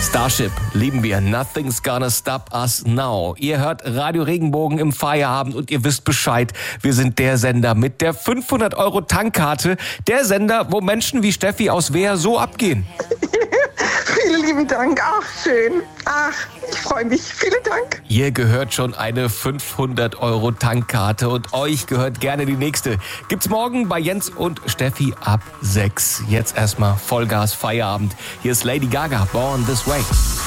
Starship lieben wir. Nothing's gonna stop us now. Ihr hört Radio Regenbogen im Feierabend und ihr wisst Bescheid. Wir sind der Sender mit der 500 € Tankkarte. Der Sender, wo Menschen wie Steffi aus Wehr so abgehen. Vielen lieben Dank. Ach, schön. Ach, ich freue mich. Vielen Dank. Ihr gehört schon eine 500 € Tankkarte und euch gehört gerne die nächste. Gibt's morgen bei Jens und Steffi ab 6. Jetzt erstmal Vollgas Feierabend. Hier ist Lady Gaga, Born This Way.